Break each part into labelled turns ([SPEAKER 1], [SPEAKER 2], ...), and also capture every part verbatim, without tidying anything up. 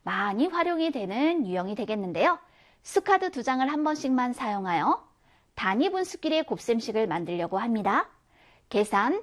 [SPEAKER 1] 많이 활용이 되는 유형이 되겠는데요. 수카드 두 장을 한 번씩만 사용하여 단위 분수끼리의 곱셈식을 만들려고 합니다. 계산,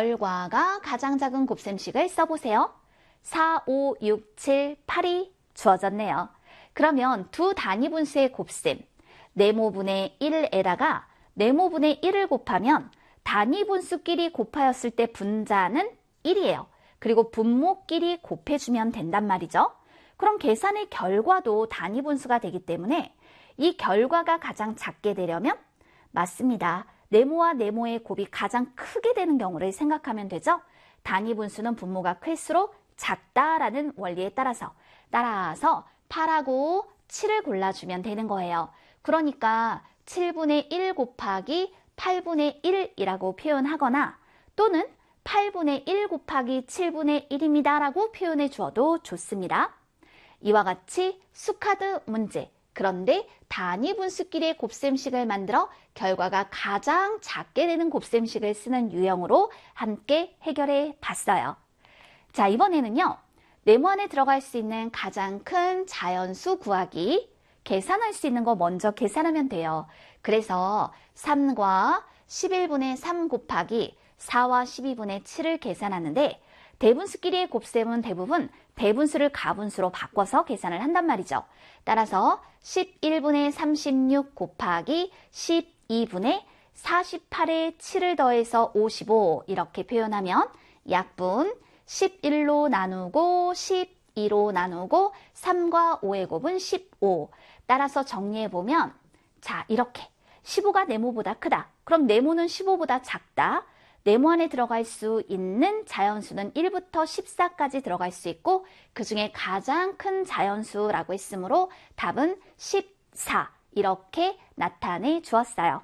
[SPEAKER 1] 결과가 가장 작은 곱셈식을 써보세요. 사, 오, 육, 칠, 팔이 주어졌네요. 그러면 두 단위 분수의 곱셈, 네모분의 일에다가 네모분의 일을 곱하면 단위 분수끼리 곱하였을 때 분자는 일이에요. 그리고 분모끼리 곱해주면 된단 말이죠. 그럼 계산의 결과도 단위 분수가 되기 때문에 이 결과가 가장 작게 되려면 맞습니다. 네모와 네모의 곱이 가장 크게 되는 경우를 생각하면 되죠. 단위 분수는 분모가 클수록 작다라는 원리에 따라서 따라서 팔하고 칠을 골라주면 되는 거예요. 그러니까 칠분의 일 곱하기 팔분의 일이라고 표현하거나 또는 팔분의 일 곱하기 칠분의 일입니다 라고 표현해 주어도 좋습니다. 이와 같이 수카드 문제, 그런데 단위 분수끼리의 곱셈식을 만들어 결과가 가장 작게 되는 곱셈식을 쓰는 유형으로 함께 해결해 봤어요. 자, 이번에는요. 네모 안에 들어갈 수 있는 가장 큰 자연수 구하기, 계산할 수 있는 거 먼저 계산하면 돼요. 그래서 삼과 십일분의 삼 곱하기 사와 십이분의 칠을 계산하는데 대분수끼리의 곱셈은 대부분 대분수를 가분수로 바꿔서 계산을 한단 말이죠. 따라서 십일분의 삼십육 곱하기 십이분의 사십팔에 칠을 더해서 오십오 이렇게 표현하면 약분 십일로 나누고 십이로 나누고 삼과 오의 곱은 십오. 따라서 정리해보면 자 이렇게 십오가 네모보다 크다. 그럼 네모는 십오보다 작다. 네모 안에 들어갈 수 있는 자연수는 일부터 십사까지 들어갈 수 있고 그 중에 가장 큰 자연수라고 했으므로 답은 십사 이렇게 나타내 주었어요.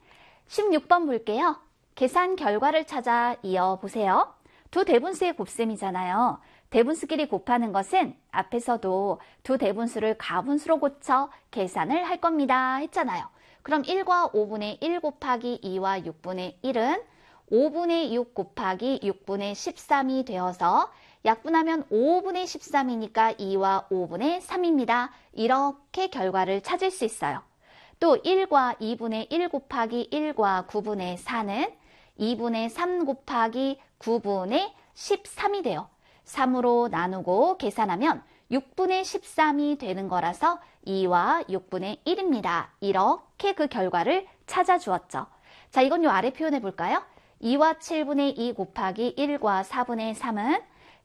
[SPEAKER 1] 십육 번 볼게요. 계산 결과를 찾아 이어보세요. 두 대분수의 곱셈이잖아요. 대분수끼리 곱하는 것은 앞에서도 두 대분수를 가분수로 고쳐 계산을 할 겁니다 했잖아요. 그럼 일과 오분의 일 곱하기 이와 육분의 일은 오분의 육 곱하기 육분의 십삼이 되어서 약분하면 오분의 십삼이니까 이와 오분의 삼입니다. 이렇게 결과를 찾을 수 있어요. 또 일과 이분의 일 곱하기 일과 구분의 사는 이분의 삼 곱하기 구분의 십삼이 돼요. 삼으로 나누고 계산하면 육분의 십삼이 되는 거라서 이와 육분의 일입니다. 이렇게 그 결과를 찾아주었죠. 자, 이건 요 아래 표현해 볼까요? 이와 칠분의 이 곱하기 일과 사분의 삼은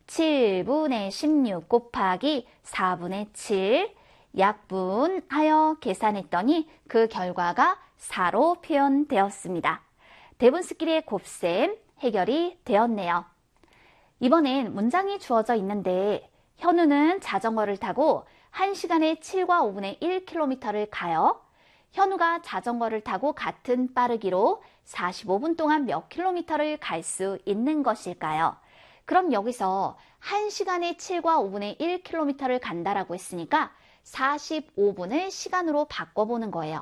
[SPEAKER 1] 칠분의 십육 곱하기 사분의 칠 약분하여 계산했더니 그 결과가 사로 표현되었습니다. 대분수끼리의 곱셈 해결이 되었네요. 이번엔 문장이 주어져 있는데 현우는 자전거를 타고 한 시간에 칠과 오분의 일 킬로미터를 가요. 현우가 자전거를 타고 같은 빠르기로 사십오 분 동안 몇 킬로미터를 갈 수 있는 것일까요? 그럼 여기서 한 시간에 칠과 오분의 일 킬로미터를 간다라고 했으니까 사십오 분을 시간으로 바꿔보는 거예요.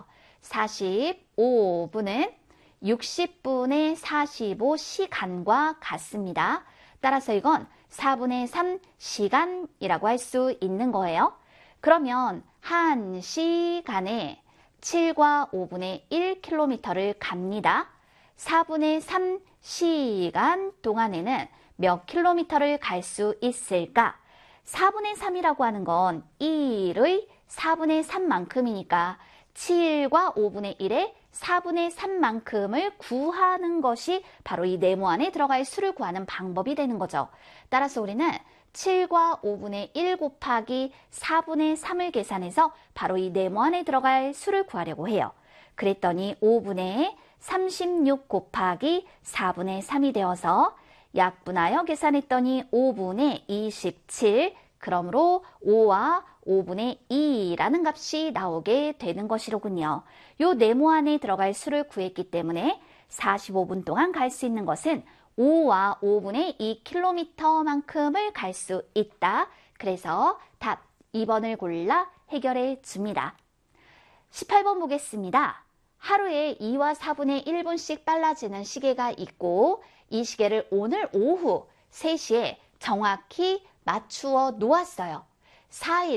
[SPEAKER 1] 사십오 분은 육십 분의 사십오 시간과 같습니다. 따라서 이건 사분의 삼 시간이라고 할 수 있는 거예요. 그러면 한 시간에 칠과 오분의 일 킬로미터를 갑니다. 사분의 삼 시간 동안에는 몇 킬로미터를 갈 수 있을까? 사분의 삼이라고 하는 건 일의 사분의 삼만큼이니까 칠과 오분의 일의 사분의 삼만큼을 구하는 것이 바로 이 네모 안에 들어갈 수를 구하는 방법이 되는 거죠. 따라서 우리는 칠과 오분의 일 곱하기 사분의 삼을 계산해서 바로 이 네모 안에 들어갈 수를 구하려고 해요. 그랬더니 오분의 삼십육 곱하기 사분의 삼이 되어서 약분하여 계산했더니 오분의 이십칠, 그러므로 오와 오분의 이라는 값이 나오게 되는 것이로군요. 요 네모 안에 들어갈 수를 구했기 때문에 사십오 분 동안 갈 수 있는 것은 오와 오분의 이 킬로미터만큼을 갈 수 있다. 그래서 답 이 번을 골라 해결해 줍니다. 십팔 번 보겠습니다. 하루에 이와 사분의 일 분씩 빨라지는 시계가 있고 이 시계를 오늘 오후 세 시에 정확히 맞추어 놓았어요. 사 일